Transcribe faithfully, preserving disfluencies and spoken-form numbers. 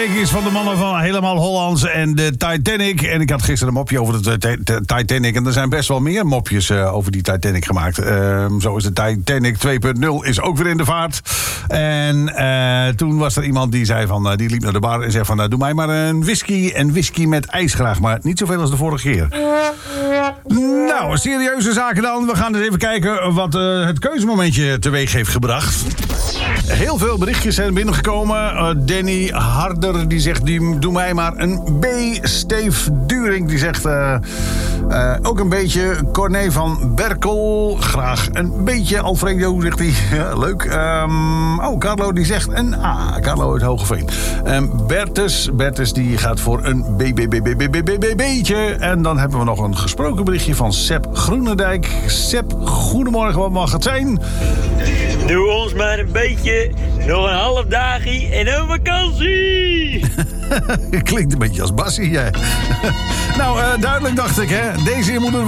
week is van de mannen van Helemaal Hollands en de Titanic. En ik had gisteren een mopje over de t- t- Titanic. En er zijn best wel meer mopjes uh, over die Titanic gemaakt. Uh, zo is de Titanic twee punt nul is ook weer in de vaart. En uh, toen was er iemand die zei van, uh, die liep naar de bar en zei van, uh, doe mij maar een whisky en whisky met ijs graag. Maar niet zoveel als de vorige keer. Nou, serieuze zaken dan. We gaan eens even kijken wat uh, het keuzemomentje teweeg heeft gebracht. Heel veel berichtjes zijn binnengekomen. Uh, Danny Harder die zegt, die, doe mij maar een B. Steve During die zegt uh, uh, ook een beetje. Corné van Berkel, graag een beetje. Alfredo zegt hij, ja, leuk. Um, oh, Carlo die zegt een A. Carlo uit Hogeveen. Um, Bertus, Bertus die gaat voor een B, B, B, B, B, B, B, B, B'tje. En dan hebben we nog een gesproken berichtje van Sepp Groenendijk. Sepp, goedemorgen, wat mag het zijn? Doe ons maar een beetje, nog een half dagje en een vakantie. Klinkt een beetje als Bassie, jij. Nou, uh, duidelijk dacht ik, hè. Deze moet het